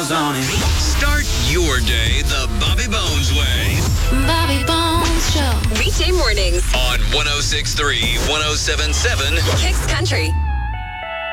miles on it. Start your day the Bobby Bones way. Bobby Bones Show. Weekday mornings On 106.3, 107.7. Kicks Country.